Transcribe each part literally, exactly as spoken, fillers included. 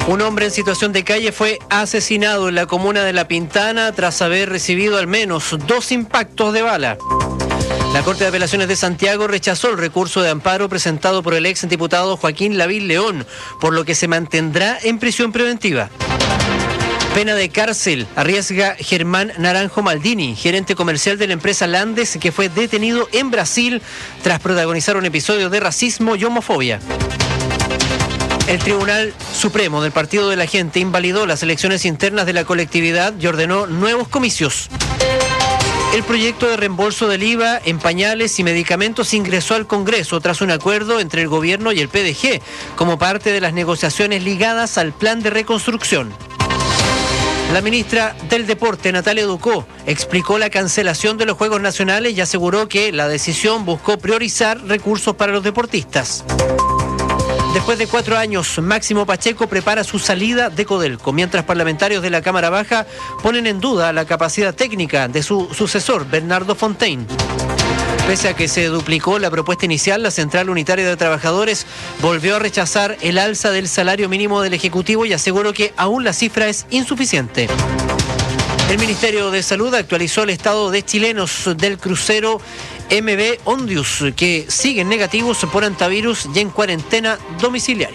Un hombre en situación de calle fue asesinado en la comuna de La Pintana tras haber recibido al menos dos impactos de bala. La Corte de Apelaciones de Santiago rechazó el recurso de amparo presentado por el ex diputado Joaquín Lavín León, por lo que se mantendrá en prisión preventiva. Pena de cárcel arriesga Germán Naranjo Maldini, gerente comercial de la empresa Landes, que fue detenido en Brasil tras protagonizar un episodio de racismo y homofobia. El Tribunal Supremo del Partido de la Gente invalidó las elecciones internas de la colectividad y ordenó nuevos comicios. El proyecto de reembolso del I V A en pañales y medicamentos ingresó al Congreso tras un acuerdo entre el gobierno y el P D G, como parte de las negociaciones ligadas al plan de reconstrucción. La ministra del Deporte, Natalia Ducó, explicó la cancelación de los Juegos Nacionales y aseguró que la decisión buscó priorizar recursos para los deportistas. Después de cuatro años, Máximo Pacheco prepara su salida de Codelco, mientras parlamentarios de la Cámara Baja ponen en duda la capacidad técnica de su sucesor, Bernardo Fontaine. Pese a que se duplicó la propuesta inicial, la Central Unitaria de Trabajadores volvió a rechazar el alza del salario mínimo del Ejecutivo y aseguró que aún la cifra es insuficiente. El Ministerio de Salud actualizó el estado de chilenos del crucero M V Ondius, que siguen negativos por antivirus y en cuarentena domiciliaria.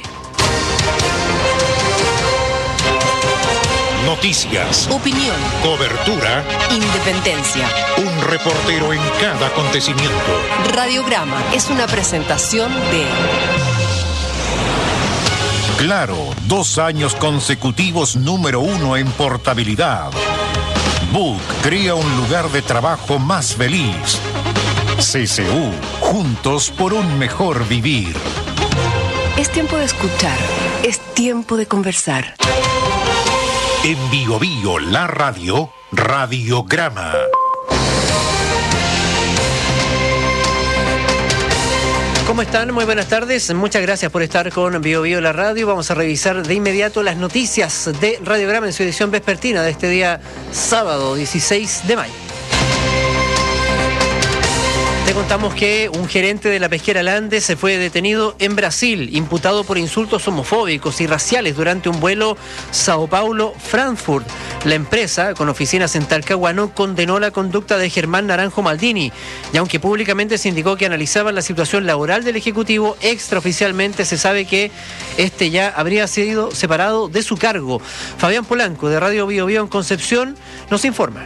Noticias, opinión, cobertura, independencia. Un reportero en cada acontecimiento. Radiograma es una presentación de... Claro, dos años consecutivos número uno en portabilidad. Book crea un lugar de trabajo más feliz. C S U, juntos por un mejor vivir. Es tiempo de escuchar, es tiempo de conversar. En Bio Bio, la radio, Radiograma. ¿Cómo están? Muy buenas tardes. Muchas gracias por estar con Bio Bio la radio. Vamos a revisar de inmediato las noticias de Radiograma en su edición vespertina de este día sábado dieciséis de mayo. Te contamos que un gerente de la pesquera Landes se fue detenido en Brasil, imputado por insultos homofóbicos y raciales durante un vuelo Sao Paulo-Frankfurt. La empresa, con oficinas en Talcahuano, condenó la conducta de Germán Naranjo Maldini, y aunque públicamente se indicó que analizaban la situación laboral del ejecutivo, extraoficialmente se sabe que este ya habría sido separado de su cargo. Fabián Polanco, de Radio Bio Bio en Concepción, nos informa.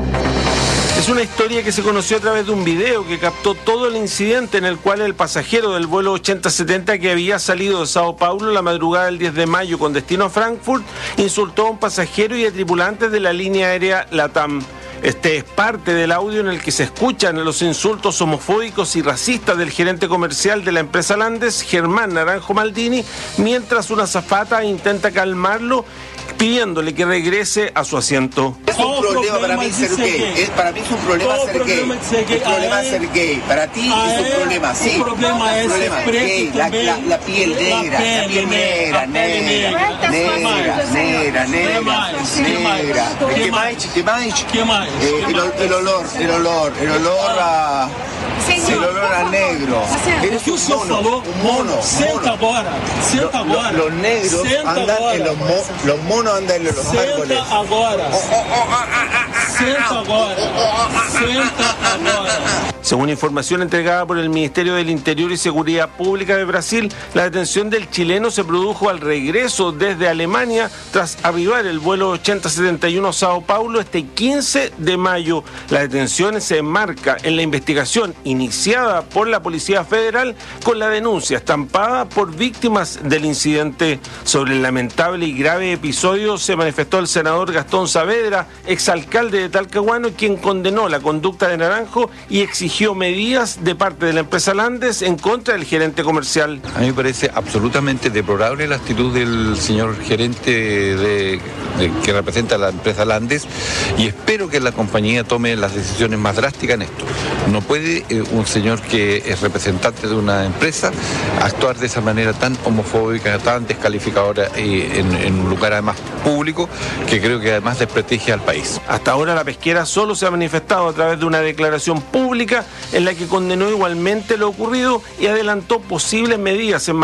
Es una historia que se conoció a través de un video que captó todo el incidente en el cual el pasajero del vuelo ochenta setenta que había salido de Sao Paulo la madrugada del diez de mayo con destino a Frankfurt insultó a un pasajero y a tripulantes de la línea aérea LATAM. Este es parte del audio en el que se escuchan los insultos homofóbicos y racistas del gerente comercial de la empresa Landes, Germán Naranjo Maldini, mientras una azafata intenta calmarlo pidiéndole que regrese a su asiento. Es un problema para mí ser gay. Es, para mí es un problema ser gay. Es un problema ser gay. Para ti es un problema, sí. El problema es gay. La, la, la piel negra, la piel negra, negra, negra, negra, negra, negra. ¿Qué más? ¿Qué más? ¿Qué más? El olor, el olor, el olor a... El olor a negro. Eres un mono, un mono. Senta agora, senta agora. Los negros andan en los monos. Los monos andan en los árboles. Senta agora. Senta agora. Senta agora. Según información entregada por el Ministerio del Interior y Seguridad Pública de Brasil, la detención del chileno se produjo al regreso desde Alemania tras arribar el vuelo ochenta setenta y uno a Sao Paulo este quince de mayo. La detención se enmarca en la investigación iniciada por la Policía Federal con la denuncia estampada por víctimas del incidente. Sobre el lamentable y grave episodio se manifestó el senador Gastón Saavedra, exalcalde de Talcahuano, quien condenó la conducta de Naranjo y exigió medidas de parte de la empresa Landes en contra del gerente comercial. A mí me parece absolutamente deplorable la actitud del señor gerente de, de, que representa a la empresa Landes, y espero que la compañía tome las decisiones más drásticas en esto. No puede eh, un señor que es representante de una empresa actuar de esa manera tan homofóbica, tan descalificadora eh, en, en un lugar además público, que creo que además desprestigia al país. Hasta ahora la pesquera solo se ha manifestado a través de una declaración pública en la que condenó igualmente lo ocurrido y adelantó posibles medidas en